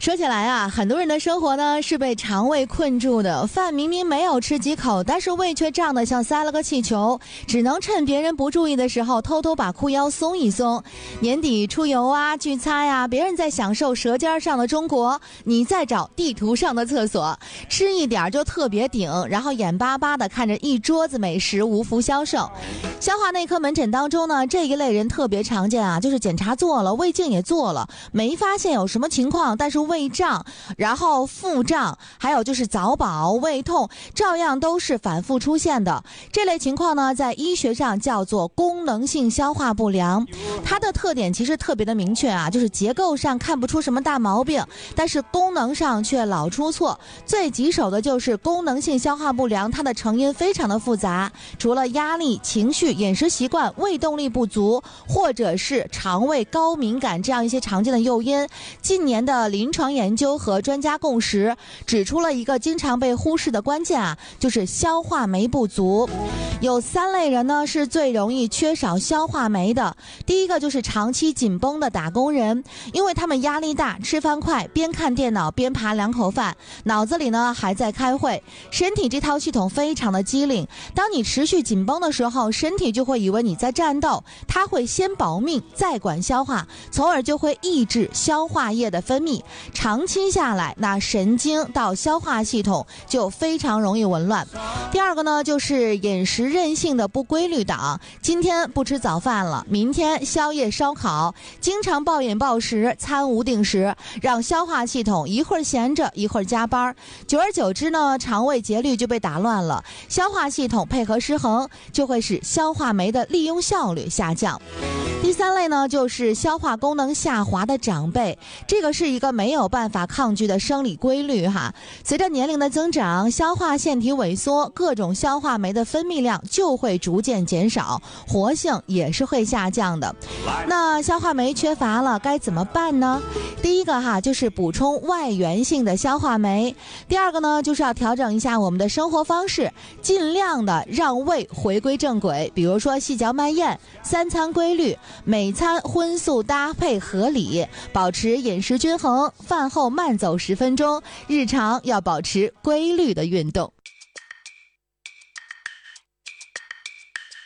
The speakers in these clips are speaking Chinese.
说起来啊，很多人的生活呢是被肠胃困住的，饭明明没有吃几口，但是胃却胀得像塞了个气球，只能趁别人不注意的时候偷偷把裤腰松一松。年底出游啊、聚餐呀，别人在享受舌尖上的中国，你在找地图上的厕所，吃一点就特别顶，然后眼巴巴地看着一桌子美食无福消受。消化内科门诊当中呢，这一类人特别常见啊，就是检查做了，胃镜也做了，没发现有什么情况，但是胃胀，然后腹胀，还有就是早饱、胃痛，照样都是反复出现的。这类情况呢，在医学上叫做功能性消化不良。它的特点其实特别的明确啊，就是结构上看不出什么大毛病，但是功能上却老出错。最棘手的就是功能性消化不良，它的成因非常的复杂，除了压力、情绪、饮食习惯、胃动力不足，或者是肠胃高敏感这样一些常见的诱因，近年的临床研究和专家共识指出了一个经常被忽视的关键啊，就是消化酶不足。有3类人呢是最容易缺少消化酶的。第一个就是长期紧绷的打工人，因为他们压力大，吃饭快，边看电脑边扒2口饭，脑子里呢还在开会，身体这套系统非常的机灵。当你持续紧绷的时候，身体就会以为你在战斗，它会先保命再管消化，从而就会抑制消化液的分泌。长期下来，那神经到消化系统就非常容易紊乱。第二个呢，就是饮食任性的不规律党，今天不吃早饭了，明天宵夜烧烤，经常暴饮暴食，餐无定时，让消化系统一会儿闲着一会儿加班，久而久之呢，肠胃节律就被打乱了，消化系统配合失衡，就会使消化酶的利用效率下降。第3类呢，就是消化功能下滑的长辈，这个是一个没有办法抗拒的生理规律哈。随着年龄的增长，消化腺体萎缩，各种消化酶的分泌量就会逐渐减少，活性也是会下降的。那消化酶缺乏了该怎么办呢？第一个哈，就是补充外源性的消化酶。第二个呢，就是要调整一下我们的生活方式，尽量的让胃回归正轨，比如说细嚼慢咽，3餐规律，每餐荤素搭配合理，保持饮食均衡，饭后慢走10分钟，日常要保持规律的运动。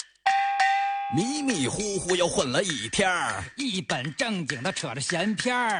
迷迷糊糊又混了一天儿， 一本正经的扯着闲篇儿。